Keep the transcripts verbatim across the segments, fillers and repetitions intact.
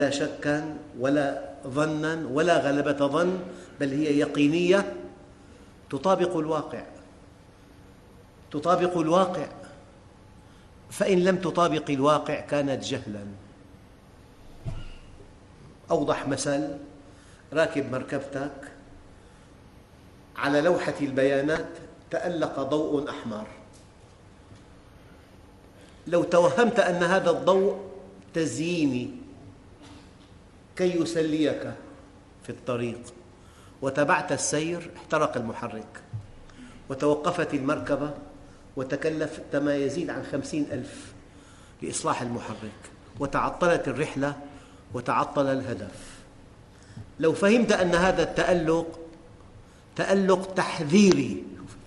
لا شكا ولا ظنا ولا غلبة ظن، بل هي يقينية تطابق الواقع تطابق الواقع فإن لم تطابق الواقع كانت جهلا. أوضح مثل: راكب مركبتك، على لوحة البيانات تألق ضوء أحمر، لو توهمت أن هذا الضوء تزييني كي يسليك في الطريق وتبعت السير، احترق المحرك وتوقفت المركبة وتكلفت ما يزيد عن خمسين ألف لإصلاح المحرك، وتعطلت الرحلة وتعطل الهدف. لو فهمت أن هذا التألق تألق تحذيري،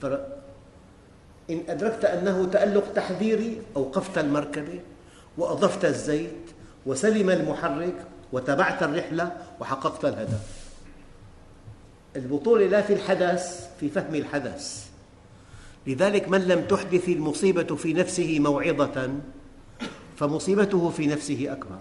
إن أدركت أنه تألق تحذيري أوقفت المركبة وأضفت الزيت وسلم المحرك وتبعت الرحلة وحققت الهدف. البطولة لا في الحدث، في فهم الحدث. لذلك من لم تحدث المصيبة في نفسه موعظة فمصيبته في نفسه أكبر.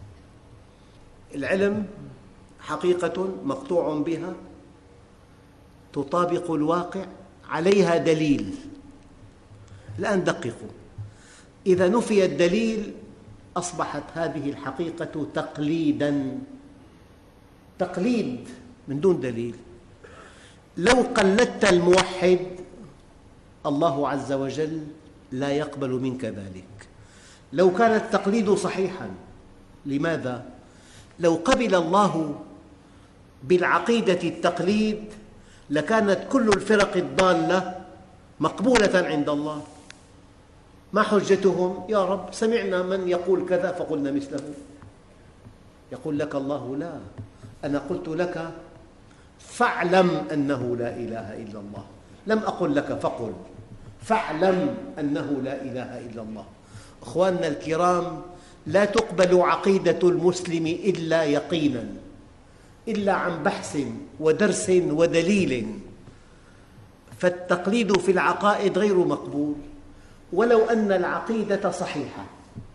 العلم حقيقة مقطوع بها تطابق الواقع، عليها دليل. الآن دققوا: إذا نفي الدليل أصبحت هذه الحقيقة تقليداً، تقليد من دون دليل. لو قلدت الموحد الله عز وجل لا يقبل منك ذلك. لو كان التقليد صحيحاً، لماذا؟ لو قبل الله بالعقيدة التقليد لكانت كل الفرق الضالة مقبولة عند الله. ما حجتهم؟ يا رب سمعنا من يقول كذا فقلنا مثله. يقول لك الله: لا، أنا قلت لك فاعلم أنه لا إله إلا الله، لم أقل لك فقل، فاعلم أنه لا إله إلا الله. أخواننا الكرام، لا تقبل عقيدة المسلم إلا يقيناً، إلا عن بحث ودرس ودليل. فالتقليد في العقائد غير مقبول ولو أن العقيدة صحيحة،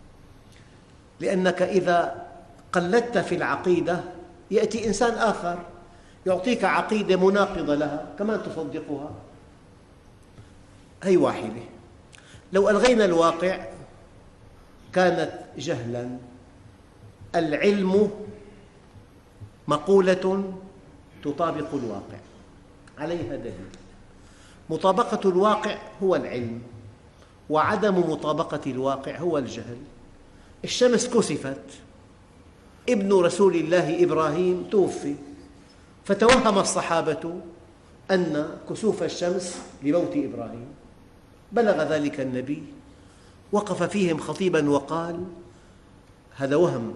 لأنك إذا قلدت في العقيدة يأتي إنسان آخر يعطيك عقيدة مناقضة لها كمان تصدقها. هي واحدة. لو ألغينا الواقع كانت جهلاً. العلم مقولة تطابق الواقع، عليها دليل. مطابقة الواقع هو العلم، وعدم مطابقة الواقع هو الجهل. الشمس كسفت، ابن رسول الله إبراهيم توفي، فتوهم الصحابة أن كسوف الشمس لموت إبراهيم. بلغ ذلك النبي، وقف فيهم خطيباً وقال: هذا وهم،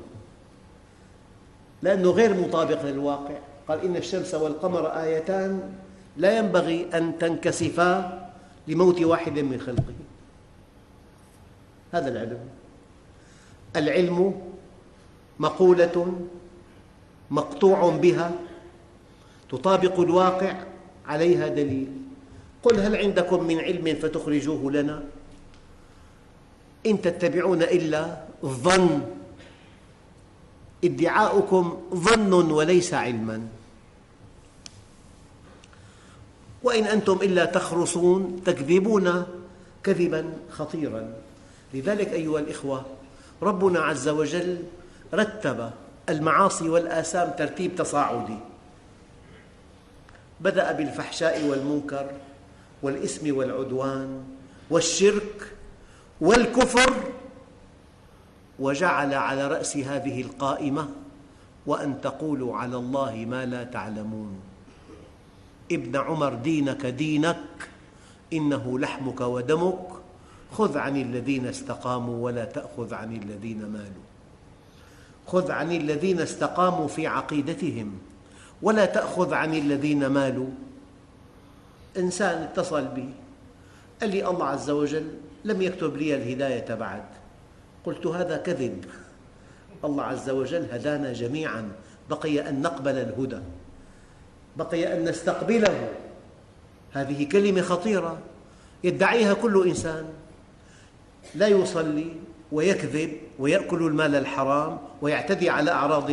لأنه غير مطابق للواقع. قال: إن الشمس والقمر آيتان لا ينبغي أن تنكسفا لموت واحد من خلقه. هذا العلم. العلم مقولة مقطوع بها تطابق الواقع، عليها دليل. قل: هل عندكم من علم فتخرجوه لنا؟ إن تتبعون إلا الظن، ادعاؤكم ظن وليس علما، وإن أنتم إلا تخرصون، تكذبون كذبا خطيرا. لذلك أيها الإخوة، ربنا عز وجل رتب المعاصي والآثام ترتيب تصاعدي. بدأ بالفحشاء والمنكر والإثم والعدوان والشرك والكفر، وجعل على رأس هذه القائمة: وأن تقولوا على الله ما لا تعلمون. ابن عمر، دينك دينك، إنه لحمك ودمك، خذ عن الذين استقاموا ولا تأخذ عن الذين مالوا. خذ عن الذين استقاموا في عقيدتهم ولا تأخذ عن الذين مالوا. إنسان اتصل بي قال لي: الله عز وجل لم يكتب لي الهداية بعد. قلت: هذا كذب، الله عز وجل هدانا جميعاً، بقي أن نقبل الهدى، بقي أن نستقبله. هذه كلمة خطيرة يدعيها كل إنسان، لا يصلي ويكذب ويأكل المال الحرام ويعتدي على أعراض